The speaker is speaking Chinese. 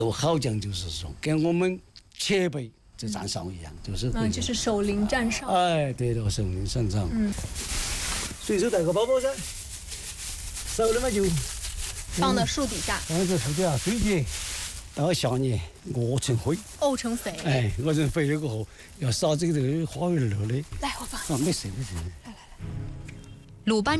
好讲就是说，跟我们前辈这站哨一样， 就是守灵站哨。 哎，对了，守灵站哨。随手带个包包噻，手里面就放到树底下， 放在树底下睡觉。到下年沤成灰， 沤成肥。 哎，沤成肥了过后，要撒这个花园乐的。 来，我放。 没事没事。 来。鲁班。